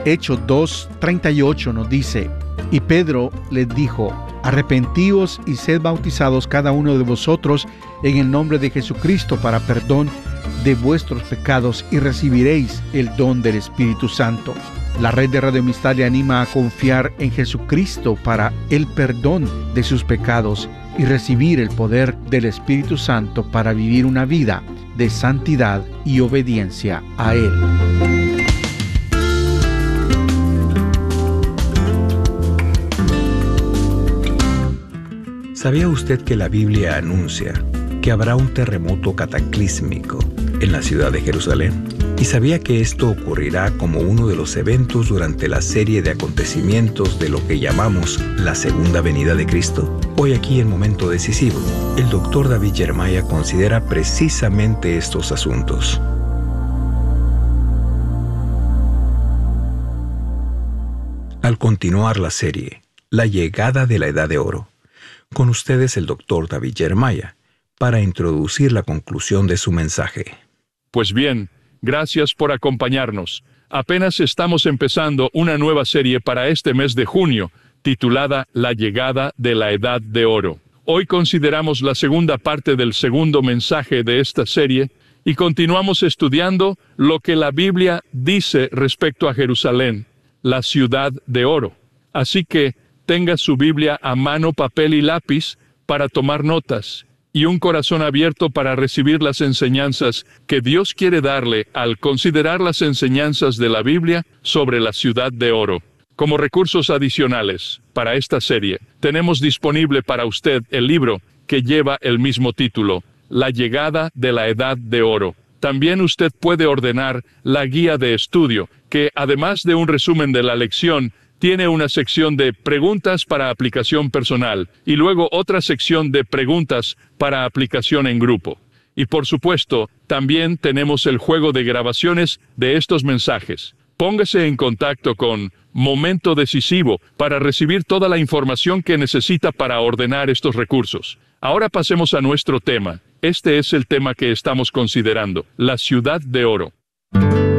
Hechos 2:38 nos dice: y Pedro les dijo: arrepentíos y sed bautizados cada uno de vosotros en el nombre de Jesucristo para perdón de vuestros pecados y recibiréis el don del Espíritu Santo. La red de Radio Amistad le anima a confiar en Jesucristo para el perdón de sus pecados y recibir el poder del Espíritu Santo para vivir una vida de santidad y obediencia a Él. ¿Sabía usted que la Biblia anuncia que habrá un terremoto cataclísmico en la ciudad de Jerusalén? ¿Y sabía que esto ocurrirá como uno de los eventos durante la serie de acontecimientos de lo que llamamos la segunda venida de Cristo? Hoy aquí en Momento Decisivo, el Dr. David Jeremiah considera precisamente estos asuntos. Al continuar la serie, La llegada de la Edad de Oro, con ustedes el Dr. David Jeremiah, para introducir la conclusión de su mensaje. Pues bien, gracias por acompañarnos. Apenas estamos empezando una nueva serie para este mes de junio, titulada La llegada de la Edad de Oro. Hoy consideramos la segunda parte del segundo mensaje de esta serie y continuamos estudiando lo que la Biblia dice respecto a Jerusalén, la ciudad de oro. Así que tenga su Biblia a mano, papel y lápiz para tomar notas, y un corazón abierto para recibir las enseñanzas que Dios quiere darle al considerar las enseñanzas de la Biblia sobre la ciudad de oro. Como recursos adicionales para esta serie, tenemos disponible para usted el libro que lleva el mismo título, La llegada de la Edad de Oro. También usted puede ordenar la guía de estudio, que además de un resumen de la lección, tiene una sección de preguntas para aplicación personal y luego otra sección de preguntas para aplicación en grupo. Y por supuesto, también tenemos el juego de grabaciones de estos mensajes. Póngase en contacto con Momento Decisivo para recibir toda la información que necesita para ordenar estos recursos. Ahora pasemos a nuestro tema. Este es el tema que estamos considerando, la ciudad de oro.